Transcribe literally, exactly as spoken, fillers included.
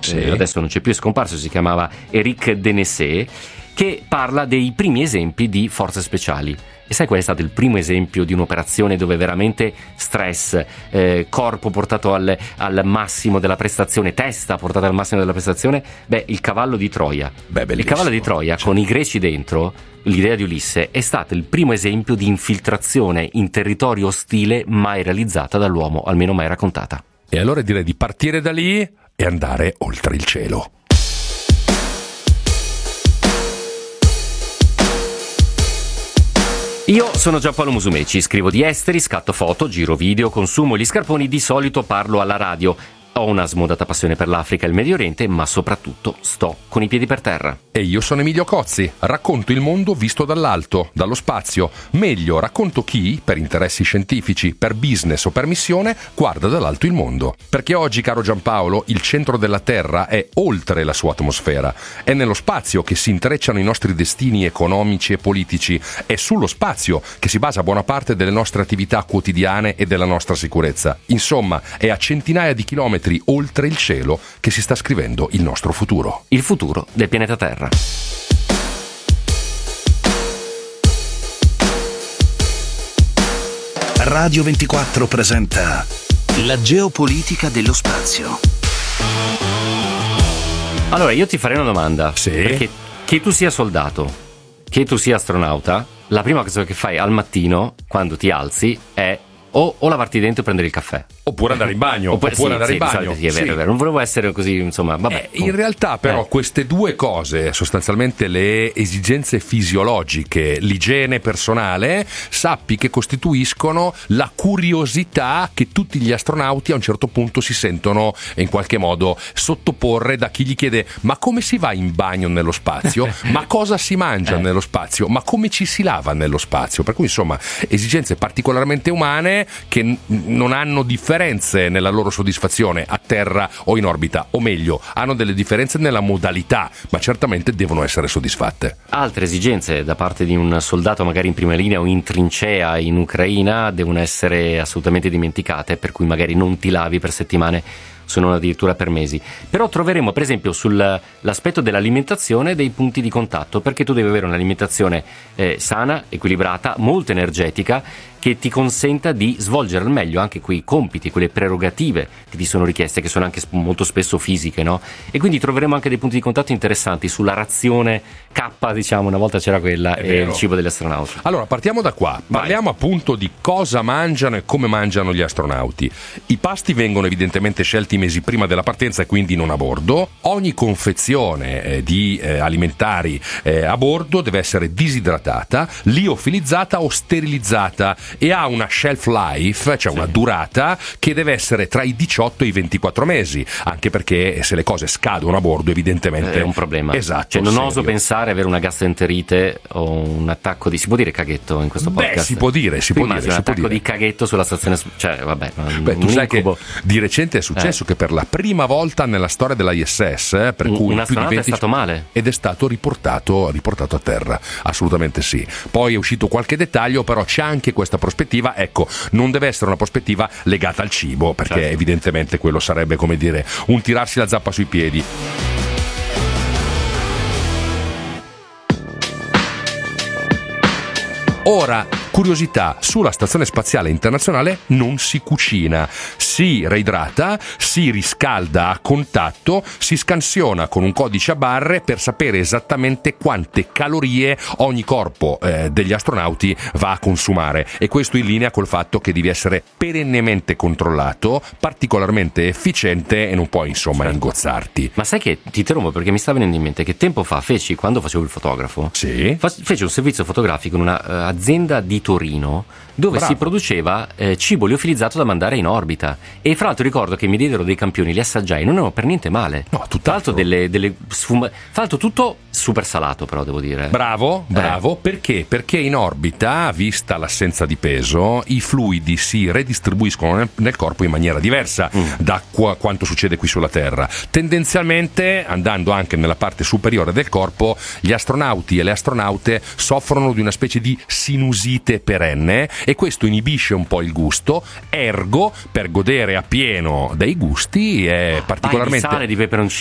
sì. eh, adesso non c'è più, è scomparso, si chiamava Eric Denessé, che parla dei primi esempi di forze speciali. E sai qual è stato il primo esempio di un'operazione dove veramente stress, eh, corpo portato al, al massimo della prestazione, testa portata al massimo della prestazione? Beh, il cavallo di Troia. Beh, il cavallo di Troia, cioè. con i greci dentro, l'idea di Ulisse, è stato il primo esempio di infiltrazione in territorio ostile mai realizzata dall'uomo, almeno mai raccontata. E allora direi di partire da lì e andare oltre il cielo. Io sono Giampaolo Musumeci, scrivo di esteri, scatto foto, giro video, consumo gli scarponi, di solito parlo alla radio. Ho una smodata passione per l'Africa e il Medio Oriente, ma soprattutto sto con i piedi per terra. E io sono Emilio Cozzi, racconto il mondo visto dall'alto, dallo spazio. Meglio, racconto chi, per interessi scientifici, per business o per missione, guarda dall'alto il mondo. Perché oggi, caro Giampaolo, il centro della Terra è oltre la sua atmosfera. È nello spazio che si intrecciano i nostri destini economici e politici. È sullo spazio che si basa buona parte delle nostre attività quotidiane e della nostra sicurezza. Insomma, è a centinaia di chilometri oltre il cielo che si sta scrivendo il nostro futuro. Il futuro del pianeta Terra. Radio ventiquattro presenta la geopolitica dello spazio. Allora, io ti farei una domanda. Sì. Perché che tu sia soldato, che tu sia astronauta, la prima cosa che fai al mattino, quando ti alzi, è o, o lavarti i denti o prendere il caffè. Oppure andare in bagno. Oppure, oppure sì, andare sì, in bagno. di solito sì, è vero, Sì. è vero. Non volevo essere così, insomma, vabbè. Eh, in realtà però Eh. queste due cose, sostanzialmente le esigenze fisiologiche, l'igiene personale, sappi che costituiscono la curiosità che tutti gli astronauti a un certo punto si sentono in qualche modo sottoporre da chi gli chiede: ma come si va in bagno nello spazio? Ma cosa si mangia Eh. nello spazio? Ma come ci si lava nello spazio? Per cui insomma esigenze particolarmente umane che n- non hanno differenze nella loro soddisfazione a terra o in orbita, o meglio, hanno delle differenze nella modalità, ma certamente devono essere soddisfatte. Altre esigenze da parte di un soldato magari in prima linea o in trincea in Ucraina devono essere assolutamente dimenticate, per cui magari non ti lavi per settimane, se non addirittura per mesi. Però troveremo per esempio sull'aspetto dell'alimentazione dei punti di contatto, perché tu devi avere un'alimentazione eh, sana, equilibrata, molto energetica, che ti consenta di svolgere al meglio anche quei compiti, quelle prerogative che ti sono richieste, che sono anche sp- molto spesso fisiche, no? E quindi troveremo anche dei punti di contatto interessanti sulla razione K, diciamo, una volta c'era quella, È e vero. il cibo degli astronauti. Allora partiamo da qua, parliamo appunto di cosa mangiano e come mangiano gli astronauti. I pasti vengono evidentemente scelti mesi prima della partenza e quindi non a bordo. Ogni confezione eh, di eh, alimentari eh, a bordo deve essere disidratata, liofilizzata o sterilizzata e ha una shelf life, cioè una durata che deve essere tra i diciotto e i ventiquattro mesi, anche perché se le cose scadono a bordo evidentemente È un problema. Esatto. Cioè non serio. oso pensare avere una gastroenterite o un attacco di, si può dire caghetto in questo Beh, podcast? si può dire, si Tu può immagini dire, un si può attacco dire. di caghetto sulla stazione, cioè vabbè, Beh, tu un sai incubo. che di recente è successo Eh. che per la prima volta nella storia dell'I S S, eh, per Un- cui un più di astronauta è venti stato male. ed è stato riportato, riportato a terra, assolutamente sì. Poi è uscito qualche dettaglio, però c'è anche questa prospettiva, ecco, non deve essere una prospettiva legata al cibo, perché Certo. evidentemente quello sarebbe, come dire, un tirarsi la zappa sui piedi. Ora, curiosità, sulla Stazione Spaziale Internazionale non si cucina, si reidrata, si riscalda a contatto, si scansiona con un codice a barre per sapere esattamente quante calorie ogni corpo eh, degli astronauti va a consumare, e questo in linea col fatto che devi essere perennemente controllato, particolarmente efficiente e non puoi insomma Certo. ingozzarti. Ma sai che ti interrompo perché mi sta venendo in mente che tempo fa feci, quando facevo il fotografo, Sì? fa- feci un servizio fotografico in una eh, azienda di Torino dove Bravo. si produceva eh, cibo liofilizzato da mandare in orbita, e fra l'altro ricordo che mi diedero dei campioni, li assaggiai, non erano per niente male. No, tutt'altro. Tra l'altro delle, delle sfuma- fra l'altro tutto super salato, però devo dire. Bravo, Eh. bravo, perché? Perché in orbita, vista l'assenza di peso, i fluidi si redistribuiscono nel, nel corpo in maniera diversa Mm. da qua- quanto succede qui sulla Terra. Tendenzialmente, andando anche nella parte superiore del corpo, gli astronauti e le astronaute soffrono di una specie di sinusite perenne, e questo inibisce un po' il gusto, ergo per godere appieno dei gusti è Vai di particolarmente sale, di peperoncino.